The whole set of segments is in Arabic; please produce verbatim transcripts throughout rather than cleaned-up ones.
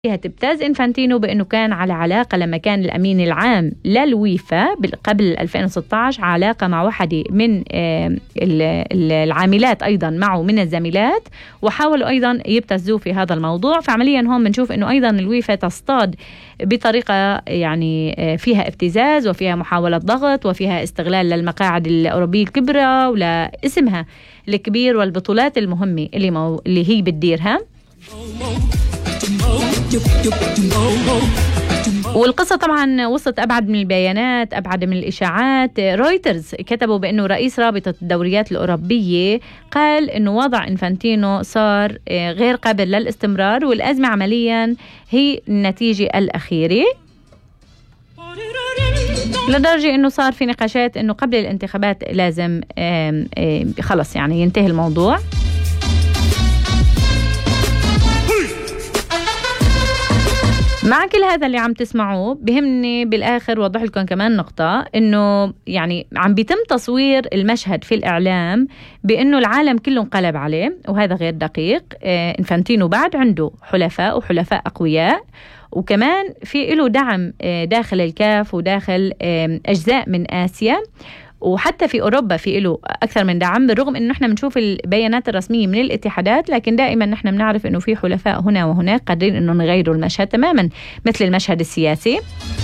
فيها تبتز إنفانتينو بأنه كان على علاقة لما كان الأمين العام للويفا قبل ألفين وستة عشر علاقة مع واحدة من العاملات أيضا معه من الزميلات، وحاولوا أيضا يبتزوه في هذا الموضوع. فعمليا هون بنشوف أنه أيضا الويفا تصطاد بطريقة يعني فيها ابتزاز وفيها محاولة ضغط وفيها استغلال للمقاعد الأوروبية الكبرى ولاسمها الكبير والبطولات المهمة اللي, مو... اللي هي بتديرها. والقصة طبعا وصلت أبعد من البيانات، أبعد من الإشاعات. رويترز كتبوا بأنه رئيس رابطة الدوريات الأوروبية قال أنه وضع إنفانتينو صار غير قابل للاستمرار، والأزمة عمليا هي النتيجة الأخيرة، لدرجة أنه صار في نقاشات أنه قبل الانتخابات لازم آم آم خلص يعني ينتهي الموضوع. مع كل هذا اللي عم تسمعوه بهمني بالآخر وضح لكم كمان نقطة، إنه يعني عم بيتم تصوير المشهد في الإعلام بأنه العالم كله انقلب عليه، وهذا غير دقيق. آه إنفانتينو بعد عنده حلفاء وحلفاء أقوياء، وكمان في له دعم آه داخل الكاف وداخل آه أجزاء من آسيا، وحتى في أوروبا في له أكثر من دعم، بالرغم أنه نحن بنشوف البيانات الرسمية من الاتحادات، لكن دائما نحن بنعرف أنه في حلفاء هنا وهناك قادرين أنه نغيروا المشهد تماما مثل المشهد السياسي.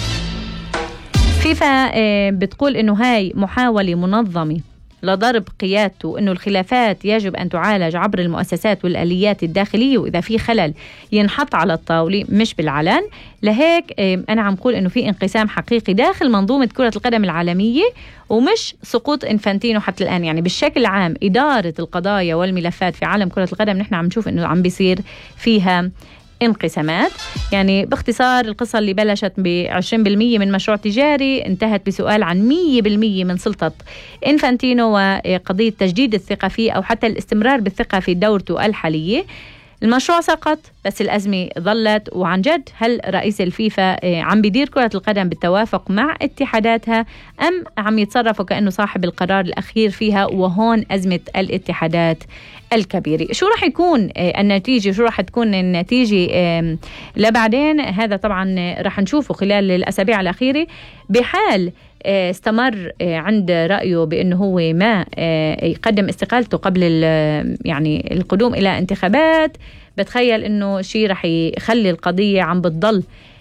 فيفا بتقول أنه هاي محاولة منظمة لضرب قيادته، أنه الخلافات يجب أن تعالج عبر المؤسسات والآليات الداخلية، وإذا في خلل ينحط على الطاولة مش بالعلن. لهيك أنا عم قول أنه في انقسام حقيقي داخل منظومة كرة القدم العالمية، ومش سقوط إنفانتينو حتى الآن. يعني بالشكل العام إدارة القضايا والملفات في عالم كرة القدم نحن عم نشوف أنه عم بيصير فيها انقسامات. يعني باختصار القصة اللي بلشت بعشرين بالمية من مشروع تجاري انتهت بسؤال عن مية بالمية من سلطة إنفانتينو وقضية تجديد الثقة فيه أو حتى الاستمرار بالثقة في دورته الحالية. المشروع سقط بس الأزمة ظلت. وعن جد هل رئيس الفيفا عم بيدير كرة القدم بالتوافق مع اتحاداتها أم عم يتصرف وكأنه صاحب القرار الأخير فيها؟ وهون أزمة الاتحادات الكبيرة. شو رح يكون النتيجة؟ شو رح تكون النتيجة لبعدين؟ هذا طبعا رح نشوفه خلال الأسابيع الأخيرة. بحال استمر عند رأيه بأنه هو ما يقدم استقالته قبل يعني القدوم إلى انتخابات، بتخيل أنه شيء رح يخلي القضية عم بتضل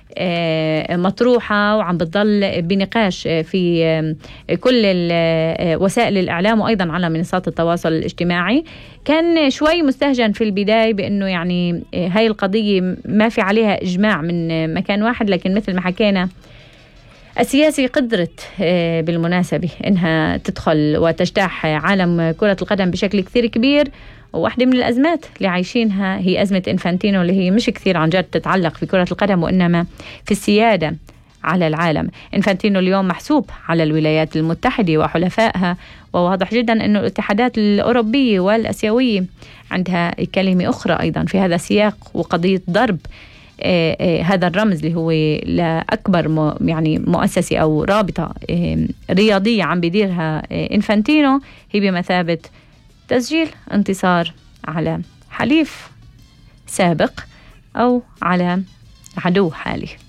مطروحة وعم بتضل بنقاش في كل وسائل الإعلام وأيضا على منصات التواصل الاجتماعي. كان شوي مستهجن في البداية بأنه يعني هاي القضية ما في عليها إجماع من مكان واحد، لكن مثل ما حكينا السياسي قدرت بالمناسبة إنها تدخل وتجتاح عالم كرة القدم بشكل كثير كبير. وواحدة من الأزمات اللي عايشينها هي أزمة إنفانتينو، اللي هي مش كثير عن جد تتعلق في كرة القدم وإنما في السيادة على العالم. إنفانتينو اليوم محسوب على الولايات المتحدة وحلفائها، وواضح جدا أنه الاتحادات الأوروبية والأسيوية عندها كلمة أخرى أيضا في هذا السياق، وقضية ضرب آه آه هذا الرمز اللي هو لأكبر يعني مؤسسة أو رابطة آه رياضية عم بيديرها آه إنفانتينو، هي بمثابة تسجيل انتصار على حليف سابق أو على عدو حالي.